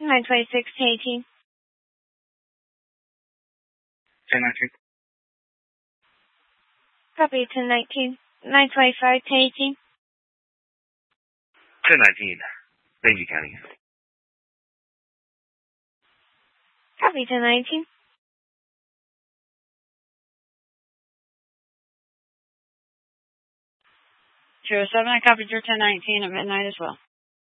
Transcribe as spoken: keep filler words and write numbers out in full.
nine twenty-six to eighteen. ten nineteen. Copy, ten nineteen. nine twenty-five to eighteen. ten nineteen. Bayview County. Copy, ten nineteen. zero seven, I copied your ten nineteen at midnight as well.